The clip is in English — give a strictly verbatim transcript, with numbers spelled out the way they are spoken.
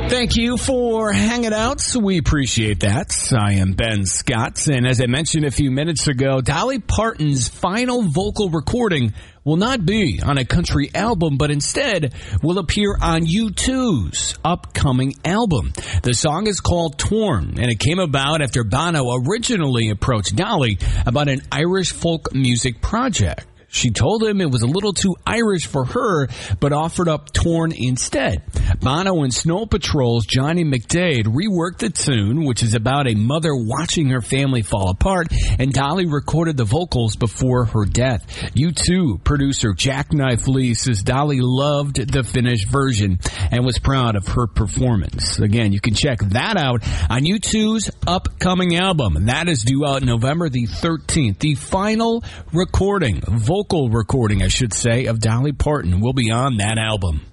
Thank you for hanging out. We appreciate that. I am Ben Scott, and as I mentioned a few minutes ago, Dolly Parton's final vocal recording will not be on a country album, but instead will appear on U two's upcoming album. The song is called Torn, and it came about after Bono originally approached Dolly about an Irish folk music project. She told him it was a little too Irish for her, but offered up Torn instead. Bono and Snow Patrol's Johnny McDade reworked the tune, which is about a mother watching her family fall apart, and Dolly recorded the vocals before her death. U two producer Jackknife Lee says Dolly loved the finished version and was proud of her performance. Again, you can check that out on U two's upcoming album. That is due out November the thirteenth. The final recording, vocal recording, I should say, of Dolly Parton will be on that album.